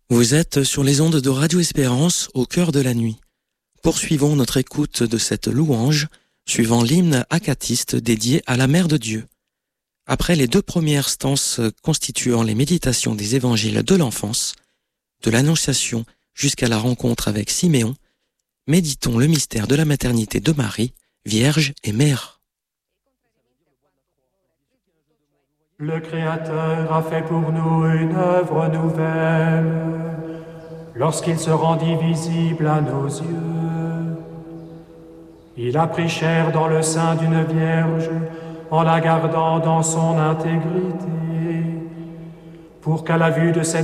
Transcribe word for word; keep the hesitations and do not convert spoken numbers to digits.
Vous êtes sur les ondes de Radio Espérance au cœur de la nuit. Poursuivons notre écoute de cette louange, suivant l'hymne acatiste dédié à la Mère de Dieu. Après les deux premières stances constituant les méditations des évangiles de l'enfance, de l'Annonciation jusqu'à la rencontre avec Siméon, méditons le mystère de la maternité de Marie, Vierge et Mère. Le Créateur a fait pour nous une œuvre nouvelle, lorsqu'il se rendit visible à nos yeux. Il a pris chair dans le sein d'une vierge, en la gardant dans son intégrité, pour qu'à la vue de cette